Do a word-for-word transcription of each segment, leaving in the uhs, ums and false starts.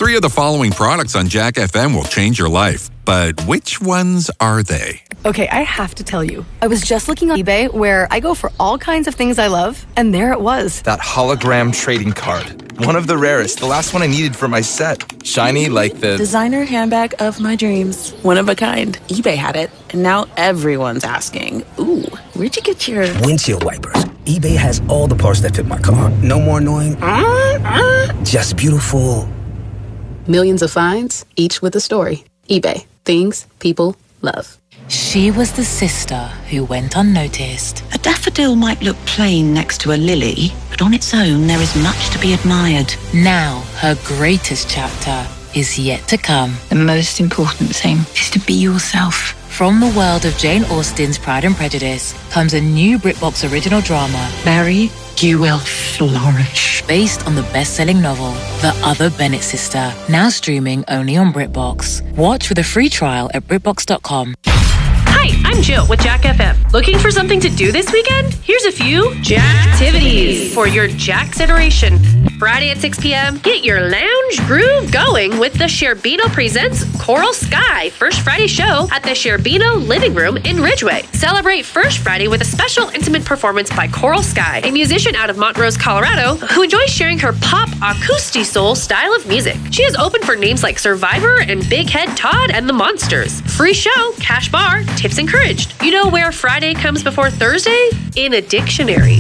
Three of the following products on Jack F M will change your life. But which ones are they? Okay, I have to tell you. I was just looking on eBay where I go for all kinds of things I love, and there it was. That hologram trading card. One of the rarest. The last one I needed for my set. Shiny like the... designer handbag of my dreams. One of a kind. eBay had it, and now everyone's asking, ooh, where'd you get your... windshield wipers. eBay has all the parts that fit my car. No more annoying... just beautiful. Millions of finds, each with a story. eBay. Things people love. She was the sister who went unnoticed. A daffodil might look plain next to a lily, but on its own there is much to be admired. Now, her greatest chapter is yet to come. The most important thing is to be yourself. From the world of Jane Austen's Pride and Prejudice comes a new BritBox original drama, Mary, you will flourish. Based on the best-selling novel, The Other Bennett Sister, now streaming only on BritBox. Watch with a free trial at BritBox dot com. Hi, I'm Jill with Jack F M. Looking for something to do this weekend? Here's a few Jack activities for your Jack's iteration. Friday at six p.m., get your lounge groove going with the Sherbino Presents Coral Sky First Friday show at the Sherbino Living Room in Ridgeway. Celebrate First Friday with a special intimate performance by Coral Sky, a musician out of Montrose, Colorado, who enjoys sharing her pop acoustic soul style of music. She is open for names like Survivor and Big Head Todd and the Monsters. Free show, cash bar, tips encouraged. You know where Friday comes before Thursday? In a dictionary.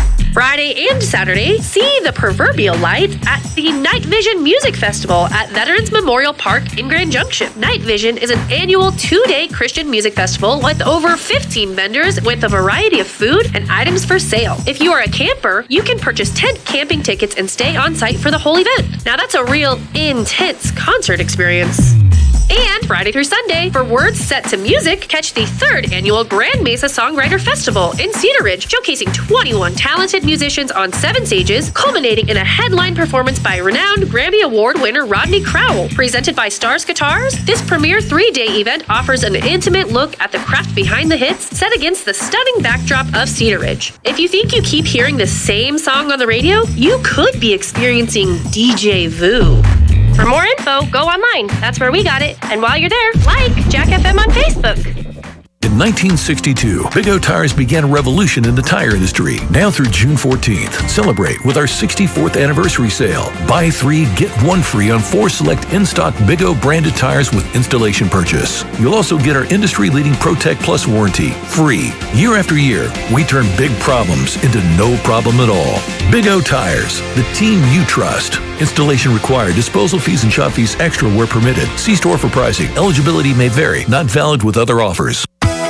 Friday and Saturday, see the proverbial light at the Night Vision Music Festival at Veterans Memorial Park in Grand Junction. Night Vision is an annual two-day Christian music festival with over fifteen vendors with a variety of food and items for sale. If you are a camper, you can purchase tent camping tickets and stay on site for the whole event. Now that's a real intense concert experience. And Friday through Sunday, for words set to music, catch the third annual Grand Mesa Songwriter Festival in Cedar Ridge, showcasing twenty-one talented musicians on seven stages, culminating in a headline performance by renowned Grammy Award winner Rodney Crowell. Presented by Stars Guitars, this premier three-day event offers an intimate look at the craft behind the hits set against the stunning backdrop of Cedar Ridge. If you think you keep hearing the same song on the radio, you could be experiencing D J Vu. For more info, go online. That's where we got it. And while you're there, like Jack F M on Facebook. In nineteen sixty-two, Big O Tires began a revolution in the tire industry. Now through June fourteenth, celebrate with our sixty-fourth anniversary sale. Buy three, get one free on four select in-stock Big O branded tires with installation purchase. You'll also get our industry-leading ProTech Plus warranty, free. Year after year, we turn big problems into no problem at all. Big O Tires, the team you trust. Installation required. Disposal fees and shop fees extra where permitted. See store for pricing. Eligibility may vary. Not valid with other offers.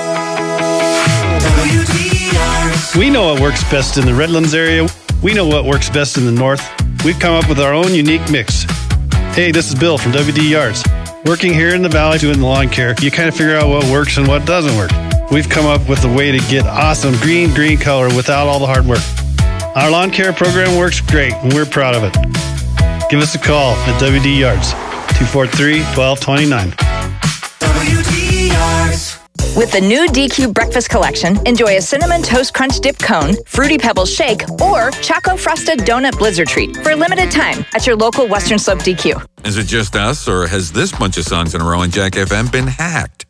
We know what works best in the Redlands area. We know what works best in the north. We've come up with our own unique mix. Hey, this is Bill from W D Yards. Working here in the valley doing the lawn care, you kind of figure out what works and what doesn't work. We've come up with a way to get awesome green, green color without all the hard work. Our lawn care program works great, and we're proud of it. Give us a call at W D Yards, two four three, one two two nine. W D Yards. With the new D Q Breakfast Collection, enjoy a Cinnamon Toast Crunch Dip Cone, Fruity Pebbles Shake, or Choco Frosted Donut Blizzard Treat for a limited time at your local Western Slope D Q. Is it just us, or has this bunch of songs in a row on Jack F M been hacked?